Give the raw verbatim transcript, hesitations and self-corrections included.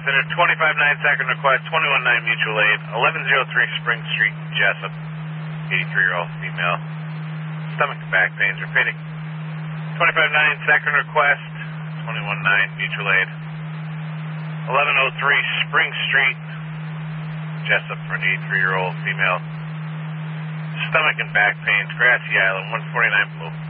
Center, twenty-five nine second request, twenty-one nine mutual aid, eleven oh three Spring Street, Jessup, eighty-three-year-old female, stomach and back pains repeating. twenty-five nine second request, twenty-one nine mutual aid, eleven oh three Spring Street, Jessup for an eighty-three-year-old female, stomach and back pains, Grassy Island, one forty-nine below